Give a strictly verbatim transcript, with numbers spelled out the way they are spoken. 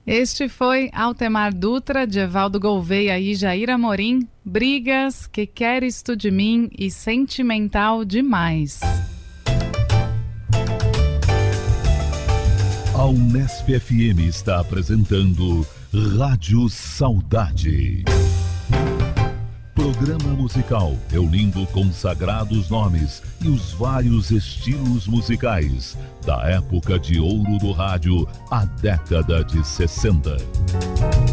Este foi Altemar Dutra, de Evaldo Gouveia e Jair Amorim, Brigas, Que Queres Tu de Mim e Sentimental Demais. A Unesp F M está apresentando Rádio Saudade. Programa musical reunindo consagrados nomes e os vários estilos musicais da época de ouro do rádio, a década de sessenta.